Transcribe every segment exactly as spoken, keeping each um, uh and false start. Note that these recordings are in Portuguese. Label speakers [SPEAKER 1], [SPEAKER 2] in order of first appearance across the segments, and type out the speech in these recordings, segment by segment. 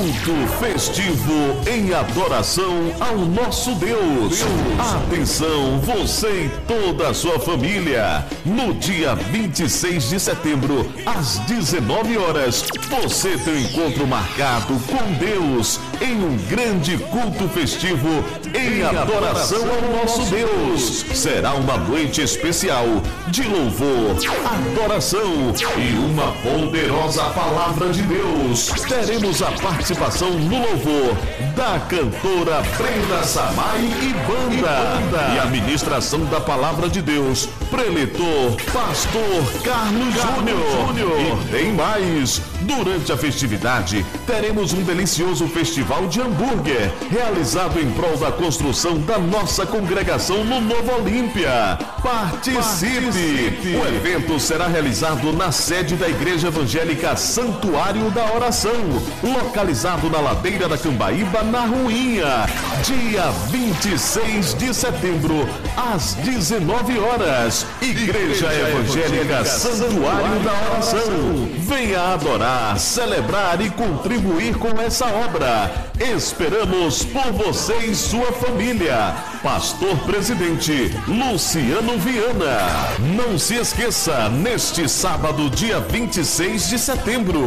[SPEAKER 1] Culto festivo em adoração ao nosso Deus. Atenção, você e toda a sua família. No dia vinte e seis de setembro, às dezenove horas, você tem um encontro marcado com Deus em um grande culto festivo em adoração ao nosso Deus. Será uma noite especial de louvor, adoração e uma poderosa palavra de Deus. Teremos a participação no louvor da cantora Brenda Samai e banda. E a ministração da palavra de Deus, preletor Pastor Carlos Júnior. E tem mais. Durante a festividade, teremos um delicioso festival de hambúrguer, realizado em prol da construção da nossa congregação no Novo Olímpia. Participe! Participe. O evento será realizado na sede da Igreja Evangélica Santuário da Oração, localizado na ladeira da Cambaíba, na Ruinha. Dia vinte e seis de setembro, às dezenove horas. Igreja Evangélica Santuário da Oração. Venha adorar, celebrar e contribuir com essa obra. Esperamos por você e sua família. Pastor Presidente Luciano Viana. Não se esqueça, neste sábado, dia vinte e seis de setembro.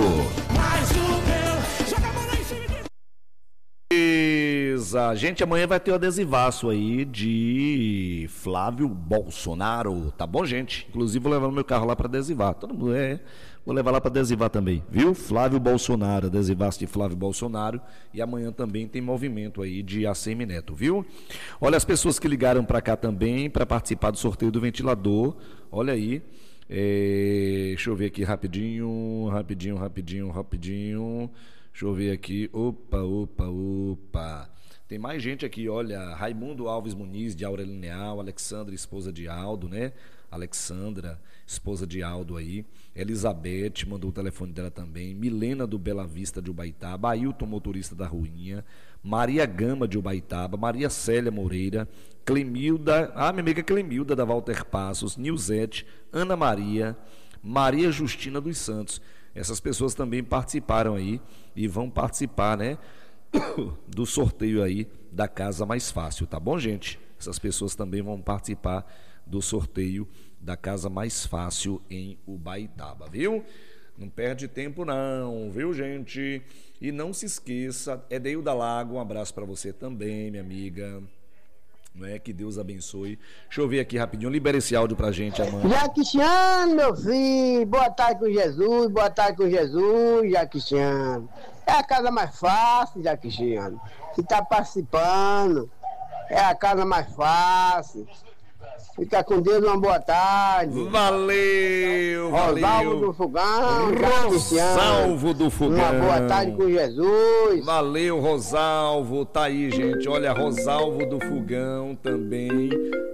[SPEAKER 2] Gente, amanhã vai ter o adesivaço aí de Flávio Bolsonaro, tá bom, gente? Inclusive vou levar o meu carro lá para adesivar. Todo mundo é, vou levar lá para adesivar também, viu? Flávio Bolsonaro, adesivaço de Flávio Bolsonaro. E amanhã também tem movimento aí de A C M Neto, viu? Olha, as pessoas que ligaram para cá também para participar do sorteio do ventilador, olha aí. É, deixa eu ver aqui rapidinho, rapidinho, rapidinho, rapidinho. Deixa eu ver aqui. Opa, opa, opa. Tem mais gente aqui, olha. Raimundo Alves Muniz, de Aurélio Leal. Alexandra, esposa de Aldo, né? Alexandra, esposa de Aldo aí. Elizabeth, mandou o telefone dela também. Milena, do Bela Vista, de Ubaitaba. Ailton, motorista da Ruinha. Maria Gama, de Ubaitaba. Maria Célia Moreira. Clemilda, ah, minha amiga Clemilda, da Walter Passos. Nilzete, Ana Maria. Maria Justina dos Santos. Essas pessoas também participaram aí e vão participar, né, do sorteio aí da Casa Mais Fácil, tá bom, gente? Essas pessoas também vão participar do sorteio da Casa Mais Fácil em Ubaitaba, viu? Não perde tempo não, viu, gente? E não se esqueça, Edeilda Lago, um abraço para você também, minha amiga. Não é? Que Deus abençoe. Deixa eu ver aqui rapidinho. Libera esse áudio pra gente, Amanda.
[SPEAKER 3] Jaquistiano, meu filho. Boa tarde com Jesus. Boa tarde com Jesus, Jaquistiano. É a casa mais fácil, Jaquistiano. Se tá participando, é a casa mais fácil. Fica com Deus, uma boa tarde.
[SPEAKER 2] Valeu, valeu.
[SPEAKER 3] Rosalvo do Fogão.
[SPEAKER 2] Rosalvo do Fogão.
[SPEAKER 3] Uma boa tarde com Jesus.
[SPEAKER 2] Valeu, Rosalvo. Tá aí, gente. Olha, Rosalvo do Fogão também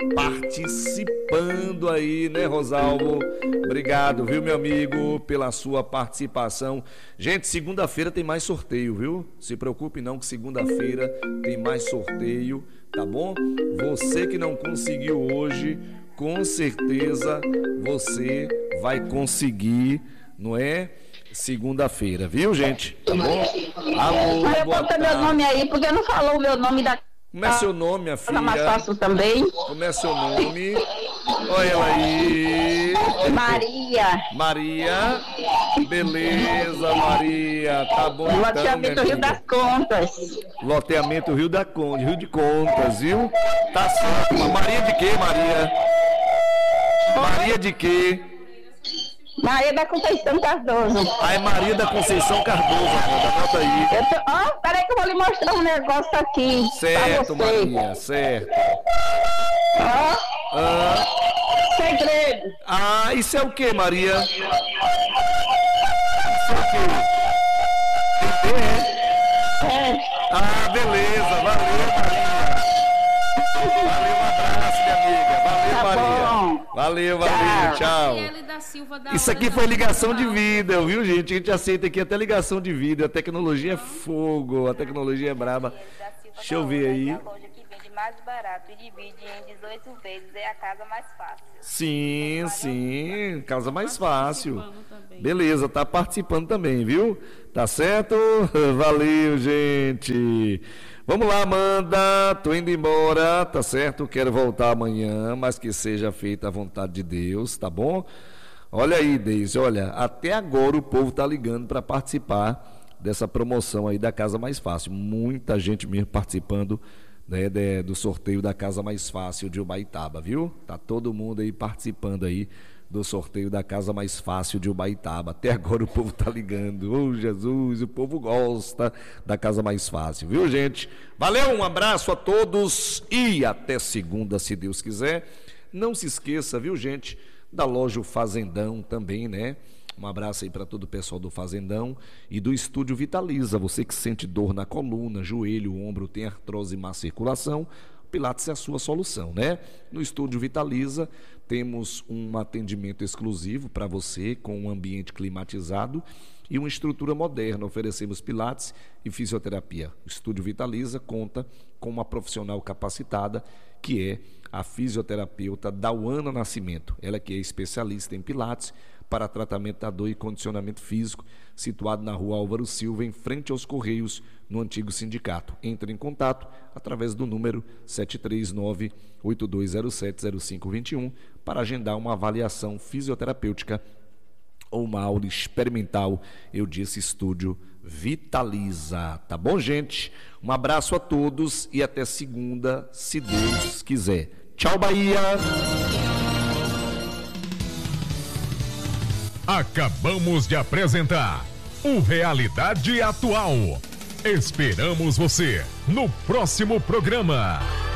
[SPEAKER 2] participando aí, né, Rosalvo? Obrigado, viu, meu amigo, pela sua participação. Gente, segunda-feira tem mais sorteio, viu? Se preocupe não que segunda-feira tem mais sorteio. Tá bom? Você que não conseguiu hoje, com certeza você vai conseguir, não é? Segunda-feira, viu, gente? Tá bom? Alô,
[SPEAKER 4] Mas eu boto meu nome aí, porque não falou o meu nome da...
[SPEAKER 2] Como é seu nome, minha filha?
[SPEAKER 4] Tá mais fácil também.
[SPEAKER 2] Como é seu nome? Olha ela aí.
[SPEAKER 4] Maria.
[SPEAKER 2] Maria. Beleza, Maria. Tá bom então,
[SPEAKER 4] Loteamento Rio das Contas.
[SPEAKER 2] Loteamento Rio da Conde, Rio de Contas, viu? Tá certo. Maria de quê, Maria? Maria de quê?
[SPEAKER 4] Maria da Conceição Cardoso.
[SPEAKER 2] Ah, é Maria da Conceição Cardoso, Amanda. Anota aí.
[SPEAKER 4] Eu tô... Ó, oh, peraí que eu vou lhe mostrar um negócio aqui.
[SPEAKER 2] Certo, Maria, certo.
[SPEAKER 4] Ó. Oh.
[SPEAKER 2] Ah.
[SPEAKER 4] Segredo.
[SPEAKER 2] Ah, isso é o que, Maria? Isso é o quê? É?
[SPEAKER 4] É.
[SPEAKER 2] Ah, beleza. Valeu, Maria. Valeu, um abraço, minha amiga. Valeu,
[SPEAKER 4] Tá
[SPEAKER 2] Maria.
[SPEAKER 4] Bom.
[SPEAKER 2] Valeu, valeu. Tchau.
[SPEAKER 5] Gabriele da Silva
[SPEAKER 2] Isso aqui foi ligação de vídeo, viu, gente? A gente aceita aqui até ligação de vídeo. A tecnologia é fogo, a tecnologia é braba. Deixa eu ver aí.
[SPEAKER 5] A loja que vende mais barato e divide em dezoito vezes é a Casa Mais Fácil.
[SPEAKER 2] Sim, sim, casa mais fácil. Beleza, tá participando também, viu? Tá certo? Valeu, gente. Vamos lá, Amanda, tô indo embora, tá certo? Quero voltar amanhã, mas que seja feita a vontade de Deus, tá bom? Olha aí, Deise, olha, até agora o povo tá ligando para participar dessa promoção aí da Casa Mais Fácil. Muita gente mesmo participando, né, de, do sorteio da Casa Mais Fácil de Ubaitaba, viu? Tá todo mundo aí participando aí do sorteio da Casa Mais Fácil de Ubaitaba. Até agora o povo tá ligando. Ô, Jesus, o povo gosta da Casa Mais Fácil, viu, gente? Valeu, um abraço a todos e até segunda, se Deus quiser. Não se esqueça, viu, gente, da loja O Fazendão também, né? Um abraço aí para todo o pessoal do Fazendão e do Estúdio Vitaliza. Você que sente dor na coluna, joelho, ombro, tem artrose e má circulação, Pilates é a sua solução, né? No Estúdio Vitaliza temos um atendimento exclusivo para você, com um ambiente climatizado e uma estrutura moderna. Oferecemos Pilates e fisioterapia. O Estúdio Vitaliza conta com uma profissional capacitada, que é a fisioterapeuta Dauana Nascimento. Ela que é especialista em Pilates para tratamento da dor e condicionamento físico, situado na rua Álvaro Silva, em frente aos Correios, no antigo sindicato. Entre em contato através do número sete três nove, oito dois zero sete, zero cinco dois um para agendar uma avaliação fisioterapêutica ou uma aula experimental. Eu disse Estúdio Vitaliza. Tá bom, gente? Um abraço a todos e até segunda, se Deus quiser. Tchau, Bahia!
[SPEAKER 1] Acabamos de apresentar o Realidade Atual. Esperamos você no próximo programa.